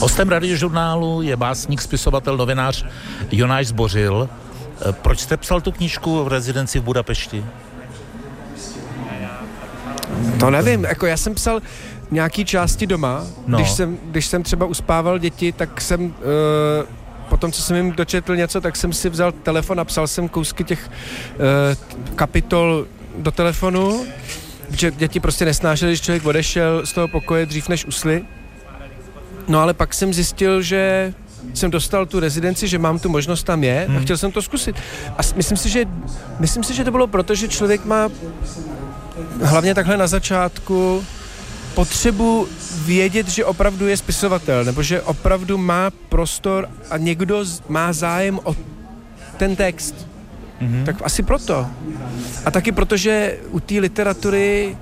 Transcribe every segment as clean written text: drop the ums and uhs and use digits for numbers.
Hostem Radiožurnálu je básník, spisovatel, novinář Jonáš Zbořil. Proč jste psal tu knížku v rezidenci v Budapešti? To nevím, jako já jsem psal nějaký části doma, No. Když jsem třeba uspával děti, tak jsem potom, co jsem jim dočetl něco, tak jsem si vzal telefon a psal jsem kousky těch kapitol do telefonu, protože děti prostě nesnášely, když člověk odešel z toho pokoje dřív než usly. No ale pak jsem zjistil, že jsem dostal tu rezidenci, že mám tu možnost tam je a chtěl jsem to zkusit. A myslím si, že to bylo proto, že člověk má hlavně takhle na začátku potřebu vědět, že opravdu je spisovatel, nebo že opravdu má prostor a někdo má zájem o ten text. Tak asi proto. A taky proto, že u té literatury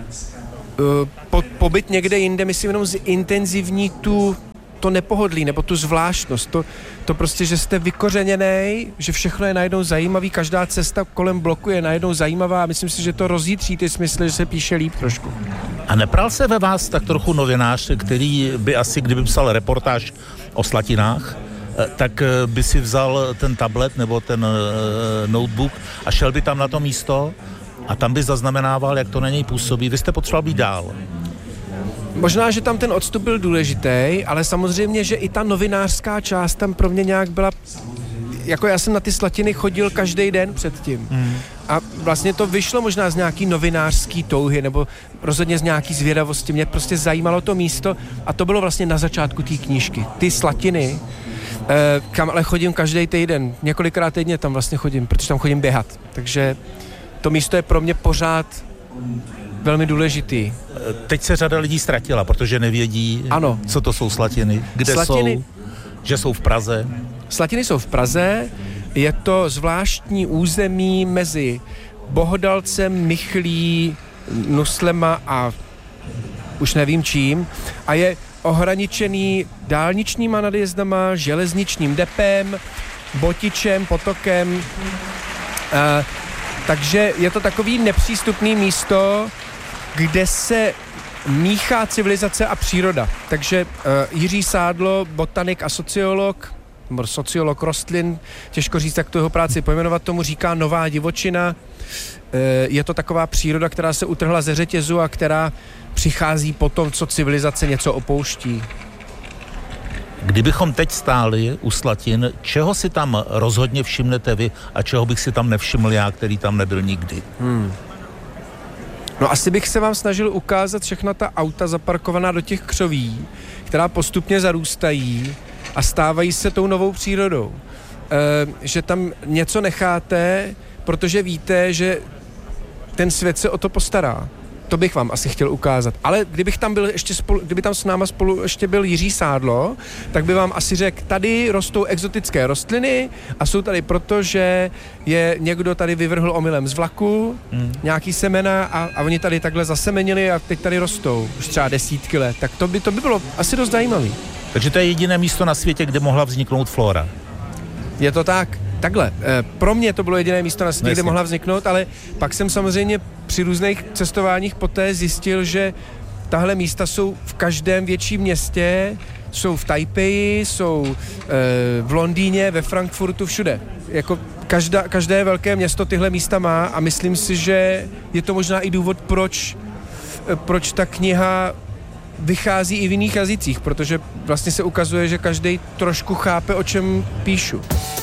pobyt někde jinde, myslím, jenom zintenzivní to nepohodlí, nebo tu zvláštnost. To prostě, že jste vykořeněnej, že všechno je najednou zajímavý, každá cesta kolem bloku je najednou zajímavá a myslím si, že to rozjítří ty smysly, že se píše líp trošku. A nepral se ve vás tak trochu novinář, který by asi, kdyby psal reportáž o Slatinách, tak by si vzal ten tablet nebo ten notebook a šel by tam na to místo a tam by zaznamenával, jak to na něj působí. Vy jste potřeboval být dál. Možná, že tam ten odstup byl důležitý, ale samozřejmě, že i ta novinářská část tam pro mě nějak byla, jako já jsem na ty Slatiny chodil každý den předtím. A vlastně to vyšlo možná z nějaký novinářský touhy, nebo rozhodně z nějaký zvědavosti. Mě prostě zajímalo to místo a to bylo vlastně na začátku té knížky. Ty Slatiny, kam ale chodím každý týden, několikrát týdně tam vlastně chodím, protože tam chodím běhat. Takže to místo je pro mě pořád velmi důležitý. Teď se řada lidí ztratila, protože nevědí, ano, co to jsou Slatiny, kde jsou, že jsou v Praze. Slatiny jsou v Praze, je to zvláštní území mezi Bohodalcem, Michlí, Nuslema a už nevím čím a je ohraničený dálničníma nadjezdama, železničním depem, Botičem, Potokem, takže je to takový nepřístupný místo, kde se míchá civilizace a příroda. Takže Jiří Sádlo, botanik a sociolog rostlin, těžko říct, jak tu jeho práci pojmenovat, tomu říká nová divočina. Je to taková příroda, která se utrhla ze řetězu a která přichází po tom, co civilizace něco opouští. Kdybychom teď stáli u Slatin, čeho si tam rozhodně všimnete vy a čeho bych si tam nevšiml já, který tam nebyl nikdy? No asi bych se vám snažil ukázat všechna ta auta zaparkovaná do těch křoví, která postupně zarůstají a stávají se tou novou přírodou. Že tam něco necháte, protože víte, že ten svět se o to postará. To bych vám asi chtěl ukázat. Ale kdyby tam s náma spolu ještě byl Jiří Sádlo, tak by vám asi řekl, tady rostou exotické rostliny a jsou tady proto, že je někdo tady vyvrhl omylem z vlaku, nějaký semena a oni tady takhle zasemenili a teď tady rostou už třeba desítky let. Tak to by bylo asi dost zajímavý. Takže to je jediné místo na světě, kde mohla vzniknout flora. Je to tak. Takhle, pro mě to bylo jediné místo na světě, kde mohla vzniknout, ale pak jsem samozřejmě při různých cestováních poté zjistil, že tahle místa jsou v každém větším městě, jsou v Tajpeji, jsou v Londýně, ve Frankfurtu, všude. Jako každé velké město tyhle místa má a myslím si, že je to možná i důvod, proč ta kniha vychází i v jiných jazycích, protože vlastně se ukazuje, že každý trošku chápe, o čem píšu.